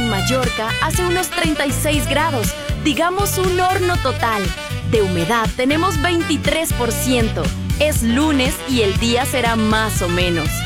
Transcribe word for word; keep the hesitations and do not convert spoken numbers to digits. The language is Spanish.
en Mallorca hace unos treinta y seis grados, digamos un horno total. De humedad tenemos veintitrés por ciento. Es lunes y el día será más o menos.